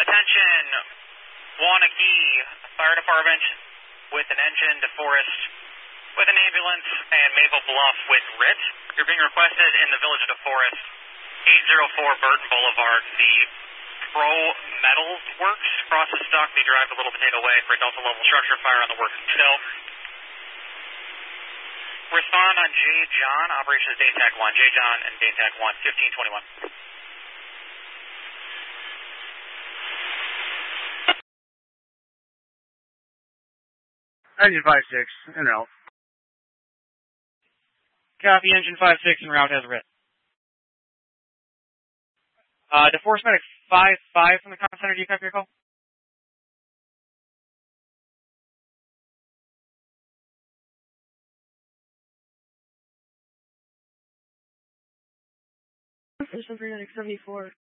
Attention, Wanakee Fire Department with an engine to Forest with an ambulance and Maple Bluff with RIT. You're being requested in the village of DeForest, 804 Burton Boulevard. The Pro Metals Works crosses Stockby Drive a little potato way for a Delta level structure fire on the works still. Respond on J. John, operations Daytag 1, J. John and Daytag 1, 1521. Engine 5-6, en route. Copy, engine 5-6 en route has a RIT. DeForest Medic 5-5 from the comm center, do you copy your call? Station 374.